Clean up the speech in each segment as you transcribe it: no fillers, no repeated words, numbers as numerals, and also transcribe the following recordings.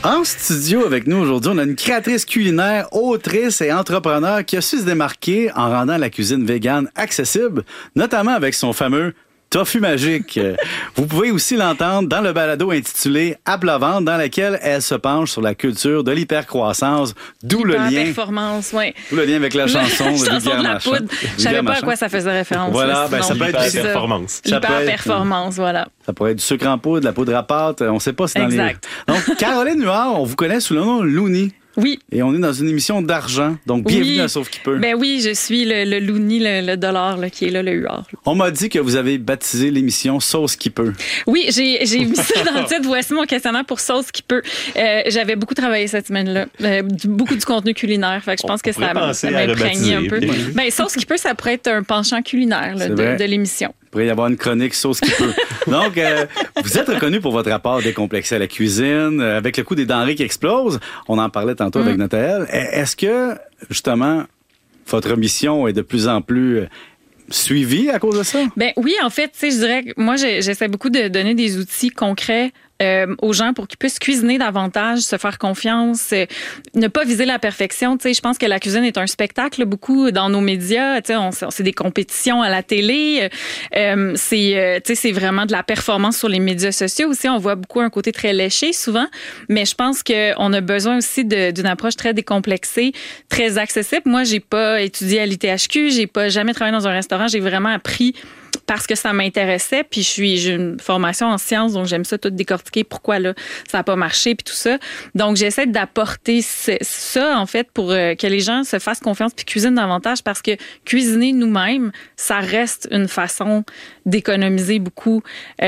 En studio avec nous aujourd'hui, on a une créatrice culinaire, autrice et entrepreneur qui a su se démarquer en rendant la cuisine végane accessible, notamment avec son fameux tofu magique. Vous pouvez aussi l'entendre dans le balado intitulé À plat ventre, dans lequel elle se penche sur la culture de l'hypercroissance, d'où le lien. L'hyperperformance, oui. D'où le lien avec la chanson de la poudre. Je savais pas à quoi ça faisait référence. Voilà, ben, ça peut être l'hyperperformance. L'hyperperformance, voilà. Ça pourrait être du sucre en poudre, de la poudre à pâte, on sait pas si dans exact. Donc, Caroline Huard, on vous connaît sous le nom Looney. Oui. Et on est dans une émission d'argent. Donc, bienvenue à Sauf qui peut. Ben oui, je suis le Looney, le dollar là, qui est là, le Huard. On m'a dit que vous avez baptisé l'émission Sauce qui peut. Oui, j'ai mis ça dans le titre. Voici mon questionnaire pour Sauce qui peut. J'avais beaucoup travaillé cette semaine-là. Beaucoup du contenu culinaire. Fait que je pense que ça m'a imprégné un peu. Ben, Sauce qui peut, ça pourrait être un penchant culinaire là, de l'émission. Il pourrait y avoir une chronique Sauce qui peut. Donc, vous êtes reconnu pour votre rapport décomplexé à la cuisine, avec le coût des denrées qui explosent. On en parlait tantôt avec Nathalie. Est-ce que, justement, votre mission est de plus en plus suivie à cause de ça? Ben oui, en fait, tu sais, je dirais que moi, j'essaie beaucoup de donner des outils concrets aux gens pour qu'ils puissent cuisiner davantage, se faire confiance, ne pas viser la perfection. Tu sais, je pense que la cuisine est un spectacle beaucoup dans nos médias. Tu sais, c'est des compétitions à la télé. Tu sais, c'est vraiment de la performance sur les médias sociaux aussi. On voit beaucoup un côté très léché souvent, mais je pense qu'on a besoin aussi d'une approche très décomplexée, très accessible. Moi, j'ai pas étudié à l'ITHQ, j'ai pas jamais travaillé dans un restaurant. J'ai vraiment appris parce que ça m'intéressait, puis j'ai une formation en sciences, donc j'aime ça tout décortiquer, pourquoi là ça n'a pas marché, puis tout ça. Donc j'essaie d'apporter ça, en fait, pour que les gens se fassent confiance puis cuisinent davantage, parce que cuisiner nous-mêmes, ça reste une façon d'économiser beaucoup,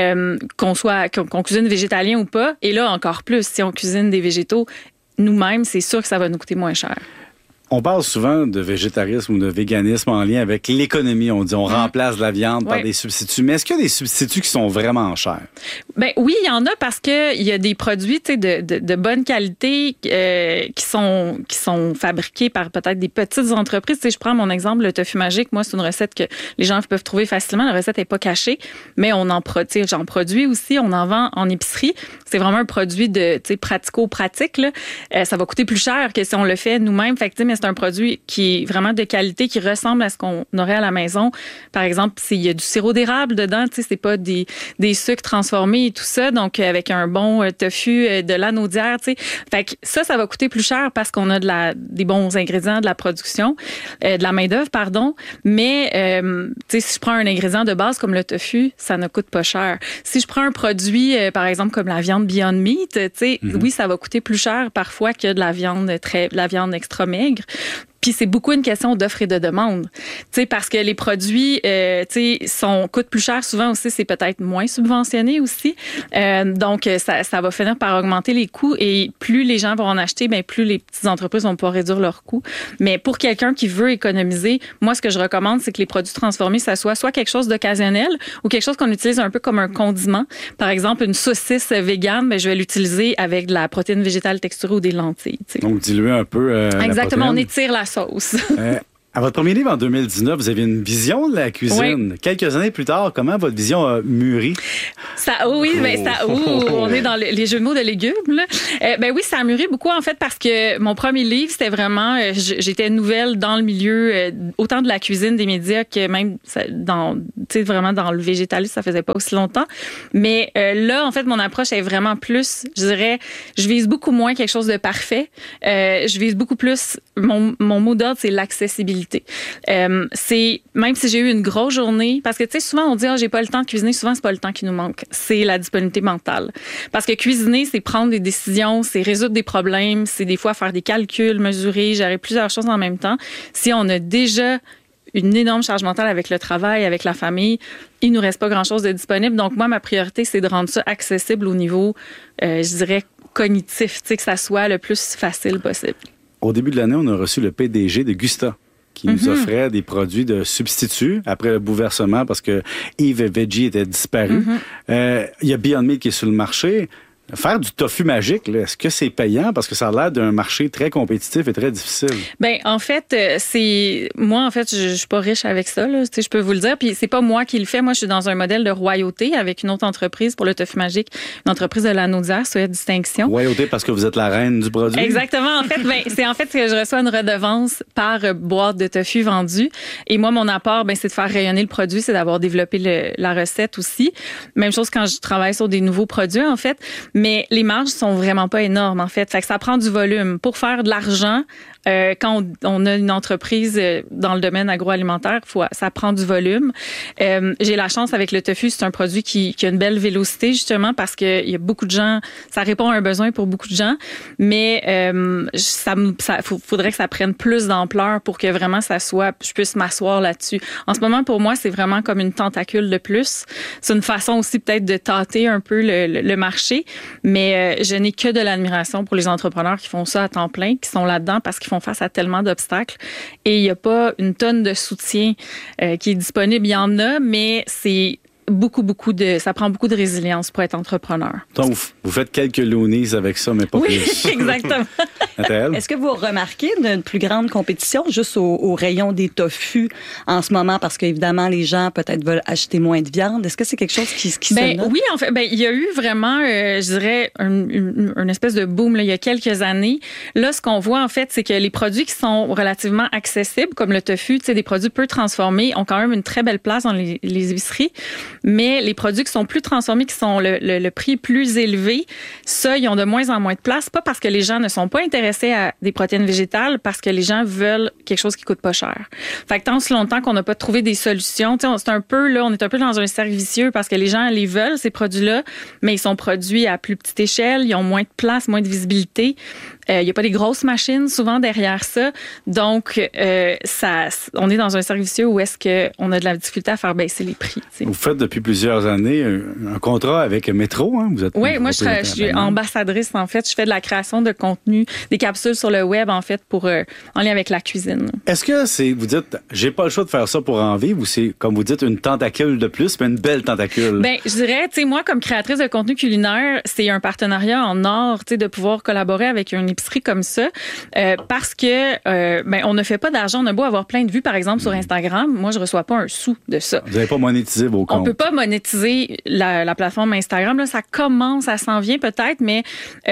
qu'on cuisine végétalien ou pas. Et là, encore plus, si on cuisine des végétaux nous-mêmes, c'est sûr que ça va nous coûter moins cher. On parle souvent de végétarisme ou de véganisme en lien avec l'économie. On dit on remplace la viande par des substituts. Mais est-ce qu'il y a des substituts qui sont vraiment chers? Ben oui, il y en a, parce que il y a des produits de bonne qualité qui sont fabriqués par peut-être des petites entreprises. Tu sais, je prends mon exemple, le tofu magique. Moi, c'est une recette que les gens peuvent trouver facilement. La recette n'est pas cachée, mais j'en produis aussi. On en vend en épicerie. C'est vraiment un produit pratico-pratique, là. Ça va coûter plus cher que si on le fait nous-mêmes. Fait que, mais c'est un produit qui est vraiment de qualité, qui ressemble à ce qu'on aurait à la maison. Par exemple, il y a du sirop d'érable dedans, tu sais, c'est pas des sucres transformés et tout ça. Donc, avec un bon tofu, de l'anaudière, tu sais. Fait que ça va coûter plus cher parce qu'on a des bons ingrédients, de la production, de la main-d'œuvre, pardon. Mais, tu sais, si je prends un ingrédient de base comme le tofu, ça ne coûte pas cher. Si je prends un produit, par exemple, comme la viande Beyond Meat, tu sais, oui, ça va coûter plus cher parfois que de la viande extra maigre. Puis c'est beaucoup une question d'offre et de demande. Tu sais, parce que les produits, coûtent plus cher. Souvent aussi, c'est peut-être moins subventionné aussi. Donc, ça va finir par augmenter les coûts. Et plus les gens vont en acheter, bien, plus les petites entreprises vont pouvoir réduire leurs coûts. Mais pour quelqu'un qui veut économiser, moi, ce que je recommande, c'est que les produits transformés, ça soit quelque chose d'occasionnel ou quelque chose qu'on utilise un peu comme un condiment. Par exemple, une saucisse végane, je vais l'utiliser avec de la protéine végétale texturée ou des lentilles. T'sais. Donc, diluer un peu exactement, la on étire la sauce. À votre premier livre, en 2019, vous aviez une vision de la cuisine. Oui. Quelques années plus tard, comment votre vision a mûri? On est dans les jeux de mots de légumes. Là. Oui, ça a mûri beaucoup, en fait, parce que mon premier livre, c'était vraiment... j'étais nouvelle dans le milieu, autant de la cuisine, des médias, que même vraiment dans le végétalisme, ça faisait pas aussi longtemps. Mais là, en fait, mon approche est vraiment plus, je dirais, je vise beaucoup moins quelque chose de parfait. Je vise beaucoup plus... Mon mot d'ordre, c'est l'accessibilité. C'est même si j'ai eu une grosse journée, parce que tu sais souvent on dit j'ai pas le temps de cuisiner, souvent c'est pas le temps qui nous manque, c'est la disponibilité mentale. Parce que cuisiner, c'est prendre des décisions, c'est résoudre des problèmes, c'est des fois faire des calculs, mesurer, gérer plusieurs choses en même temps. Si on a déjà une énorme charge mentale avec le travail, avec la famille, il nous reste pas grand-chose de disponible. Donc moi, ma priorité, c'est de rendre ça accessible au niveau, je dirais, cognitif, tu sais, que ça soit le plus facile possible. Au début de l'année, on a reçu le PDG de Gusta, qui nous offrait des produits de substitut après le bouleversement parce que Yves Veggie était disparu. Il y a Beyond Meat qui est sur le marché. Faire du tofu magique, là, est-ce que c'est payant? Parce que ça a l'air d'un marché très compétitif et très difficile. Ben en fait, moi en fait, je suis pas riche avec ça là, tu sais, je peux vous le dire. Puis c'est pas moi qui le fais. Moi, je suis dans un modèle de royauté avec une autre entreprise pour le tofu magique, une entreprise de l'Anaudière, souhait distinction. Royauté parce que vous êtes la reine du produit. Exactement. En fait, c'est en fait que je reçois une redevance par boîte de tofu vendue. Et moi, mon apport, c'est de faire rayonner le produit, c'est d'avoir développé la recette aussi. Même chose quand je travaille sur des nouveaux produits en fait. Mais les marges sont vraiment pas énormes, en fait. Fait que ça prend du volume. Pour faire de l'argent, quand on a une entreprise dans le domaine agroalimentaire, ça prend du volume. J'ai la chance avec le tofu, c'est un produit qui a une belle vélocité, justement, parce qu'il y a beaucoup de gens, ça répond à un besoin pour beaucoup de gens, mais faudrait que ça prenne plus d'ampleur pour que vraiment je puisse m'asseoir là-dessus. En ce moment, pour moi, c'est vraiment comme une tentacule de plus. C'est une façon aussi peut-être de tâter un peu le marché, mais je n'ai que de l'admiration pour les entrepreneurs qui font ça à temps plein, qui sont là-dedans parce qu'ils font face à tellement d'obstacles. Et il n'y a pas une tonne de soutien qui est disponible. Il y en a, mais c'est ça prend beaucoup de résilience pour être entrepreneur. Donc, vous faites quelques loonies avec ça, mais pas plus. Oui, exactement. Est-ce que vous remarquez une plus grande compétition juste au rayon des tofu en ce moment? Parce qu'évidemment, les gens peut-être veulent acheter moins de viande. Est-ce que c'est quelque chose qui se note? Oui, en fait, il y a eu vraiment, je dirais, une espèce de boom là, il y a quelques années. Là, ce qu'on voit, en fait, c'est que les produits qui sont relativement accessibles, comme le tofu, des produits peu transformés, ont quand même une très belle place dans les épiceries. Mais les produits qui sont plus transformés, qui sont le prix plus élevé, ça, ils ont de moins en moins de place. Pas parce que les gens ne sont pas intéressés à des protéines végétales, parce que les gens veulent quelque chose qui coûte pas cher. Fait que tant si longtemps qu'on n'a pas trouvé des solutions, on est un peu dans un cercle vicieux parce que les gens les veulent, ces produits-là, mais ils sont produits à plus petite échelle, ils ont moins de place, moins de visibilité. Il n'y a pas des grosses machines souvent derrière ça. Donc, on est dans un cercle vicieux où est-ce qu'on a de la difficulté à faire baisser les prix. T'sais. Vous faites depuis plusieurs années un contrat avec Métro. Hein? Oui, moi, je suis ambassadrice, en fait. Je fais de la création de contenu, des capsules sur le web, en fait, en lien avec la cuisine. Est-ce que vous dites, j'ai pas le choix de faire ça pour en vivre, ou c'est, comme vous dites, une tentacule de plus, mais une belle tentacule? Je dirais, moi, comme créatrice de contenu culinaire, c'est un partenariat en or, de pouvoir collaborer avec une épicerie comme ça, parce que on ne fait pas d'argent. On a beau avoir plein de vues, par exemple, sur Instagram. Moi, je reçois pas un sou de ça. Vous n'avez pas monétisé vos comptes? On peut pas monétiser la plateforme Instagram. Là, ça commence, ça s'en vient peut-être, mais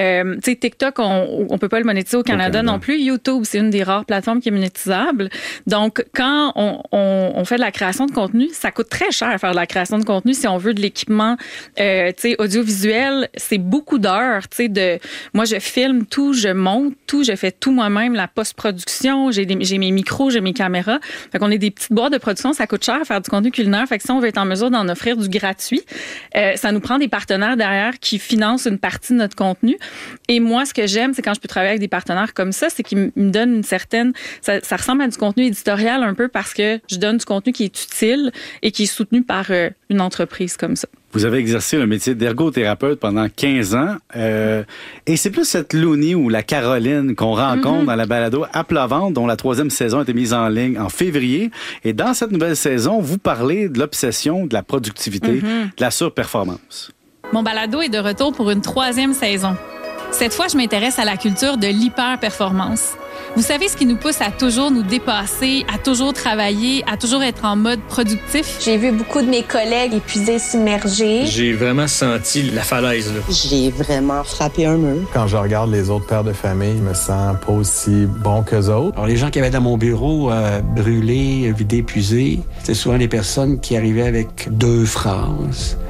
TikTok, on peut pas le monétiser au Canada non plus. YouTube, c'est une des rares plateformes qui est monétisable. Donc, quand on fait de la création de contenu, ça coûte très cher faire de la création de contenu si on veut de l'équipement audiovisuel. C'est beaucoup d'heures. Moi, je filme tout, je monte tout, je fais tout moi-même, la post-production, j'ai mes micros, j'ai mes caméras. Fait qu'on est des petites boîtes de production, ça coûte cher faire du contenu culinaire. Fait que si on veut être en mesure d'en offrir du gratuit, ça nous prend des partenaires derrière qui financent une partie de notre contenu. Et moi, ce que j'aime, c'est quand je peux travailler avec des partenaires comme ça, c'est qu'ils me donnent une certaine... Ça ressemble à du contenu éditorial un peu parce que je donne du contenu qui est utile et qui est soutenu par une entreprise comme ça. Vous avez exercé le métier d'ergothérapeute pendant 15 ans. Et c'est plus cette Loonie ou la Caroline qu'on rencontre dans la balado À plat ventre, dont la 3e saison a été mise en ligne en février. Et dans cette nouvelle saison, vous parlez de l'obsession, de la productivité, de la surperformance. Mon balado est de retour pour une 3e saison. Cette fois, je m'intéresse à la culture de l'hyper-performance. Vous savez ce qui nous pousse à toujours nous dépasser, à toujours travailler, à toujours être en mode productif? J'ai vu beaucoup de mes collègues épuisés, submergés. J'ai vraiment senti la falaise, là. J'ai vraiment frappé un mur. Quand je regarde les autres pères de famille, je me sens pas aussi bon qu'eux autres. Alors, les gens qui avaient dans mon bureau brûlés, vidés, épuisés, c'était souvent des personnes qui arrivaient avec 2 phrases.